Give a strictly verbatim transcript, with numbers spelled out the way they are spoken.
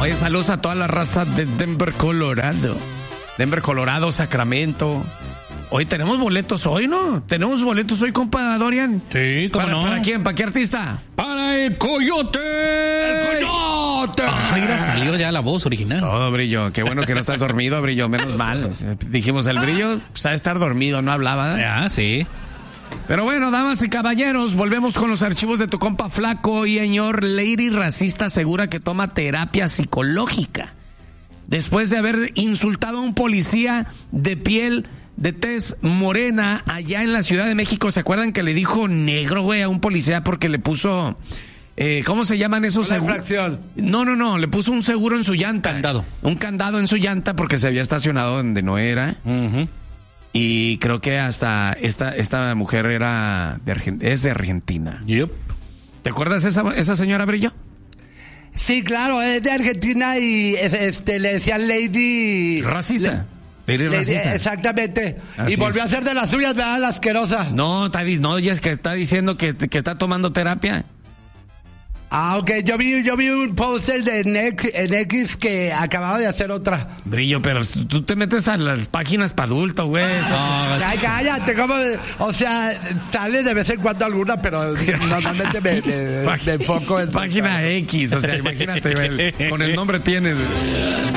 Oye, saludos a toda la raza de Denver, Colorado. Denver, Colorado, Sacramento. Hoy tenemos boletos hoy, ¿no? Tenemos boletos hoy, compa Dorian. Sí, ¿cómo ¿Para, no? ¿Para quién? ¿Para qué artista? ¡Para el Coyote! ¡El Coyote! Ay, mira, salió ya la voz original. Todo, Brillo. Qué bueno que no estás dormido, Brillo. Menos mal. Dijimos, el Brillo sabe estar dormido, no hablaba. Ah, sí. Pero bueno, damas y caballeros, volvemos con los archivos de tu compa Flaco. Y señor, Lady racista asegura que toma terapia psicológica después de haber insultado a un policía de piel de tez morena allá en la Ciudad de México. ¿Se acuerdan que le dijo negro, güey, a un policía porque le puso... Eh, ¿Cómo se llaman esos seguros? No, no, no, le puso un seguro en su llanta. Candado. Un candado en su llanta porque se había estacionado donde no era. Uh-huh. Y creo que hasta esta, esta mujer era de Argen- es de Argentina. Yep. ¿Te acuerdas esa, esa señora, Brillo? Sí, claro, es de Argentina y este le decían Lady... Racista. Lady Lady, racista. exactamente. Así y volvió es. a hacer de las suyas, ¿verdad? La asquerosa. No, está, di- no, ya es que está diciendo que, que está tomando terapia. Ah, ok. Yo vi, yo vi un póster de en X, en X que acababa de hacer otra. Brillo, pero tú te metes a las páginas para adultos, güey. Eso- Ay, cállate, como... O sea, sale de vez en cuando alguna, pero normalmente me, me, me enfoco en... Página X, o sea, imagínate, güey, con el nombre tienes.